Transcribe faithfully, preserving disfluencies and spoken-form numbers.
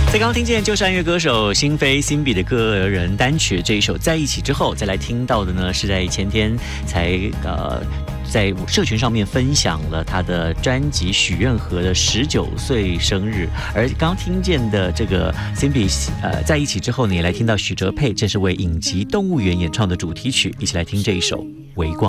在刚刚听见就是音乐歌手新飞新比的个人单曲这一首《在一起》之后，再来听到的呢是在前天才呃在社群上面分享了他的专辑《许愿河》的十九岁生日，而刚刚听见的这个 Simbi 呃在一起之后呢，也来听到许哲佩，这是为影集《动物园》演唱的主题曲，一起来听这一首《微光》。